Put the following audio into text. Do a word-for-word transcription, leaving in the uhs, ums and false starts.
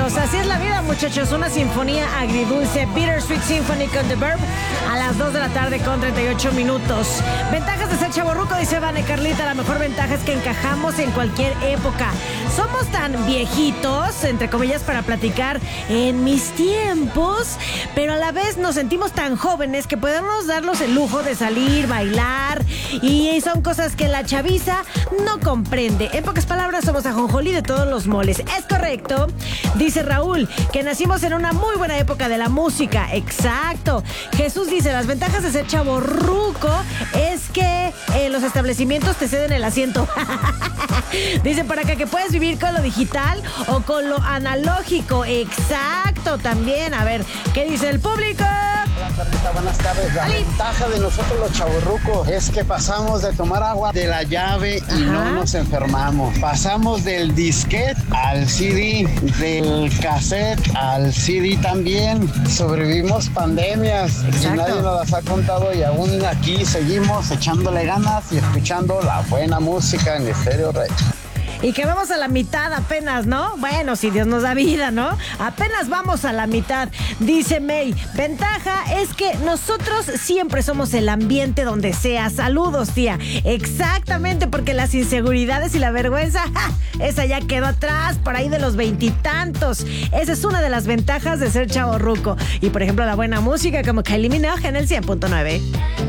Pues así es la vida, muchachos. Una sinfonía agridulce, Bittersweet Symphony con The Verb, a las dos de la tarde con treinta y ocho minutos. Ventajas de ser chavorruco, dice Vane Carlita. La mejor ventaja es que encajamos en cualquier época. Somos tan viejitos, entre comillas, para platicar en mis tiempos, pero a la vez nos sentimos tan jóvenes que podemos darnos el lujo de salir, bailar, y son cosas que la chaviza no comprende. En pocas palabras, somos ajonjolí de todos los moles. Es correcto, dice Raúl, que nacimos en una muy buena época de la música. Exacto. Jesús dice, las ventajas de ser chavorruco es que eh, los establecimientos te ceden el asiento. Dice por acá que puedes vivir con lo digital o con lo analógico. Exacto, también. A ver, ¿qué dice el público? Hola, Carlita, buenas tardes. La ¡Ali! ventaja de nosotros los chavorrucos es que pasamos de tomar agua de la llave y Ajá. no nos enfermamos. Pasamos del disquete al C D, del cassette al C D también. Sobrevivimos pandemias y Exacto. nadie nos las ha contado, y aún aquí seguimos echándole ganas y escuchando la buena música en Estéreo Rey. Y que vamos a la mitad apenas, ¿no? Bueno, si Dios nos da vida, ¿no? Apenas vamos a la mitad. Dice May, ventaja es que nosotros siempre somos el ambiente donde sea. Saludos, tía. Exactamente, porque las inseguridades y la vergüenza, ¡ja! Esa ya quedó atrás, por ahí de los veintitantos. Esa es una de las ventajas de ser chavorruco. Y, por ejemplo, la buena música como Kylie Minogue en el cien punto nueve.